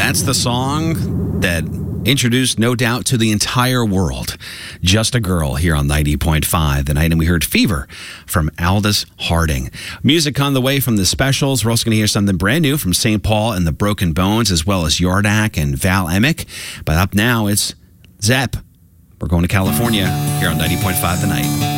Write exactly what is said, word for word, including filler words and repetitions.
That's the song that introduced No Doubt to the entire world. Just a Girl here on ninety point five The Night, and we heard Fever from Aldous Harding. Music on the way from the Specials. We're also going to hear something brand new from Saint Paul and the Broken Bones, as well as Yardak and Val Emick. But up now, it's Zepp. We're going to California here on ninety point five The Night.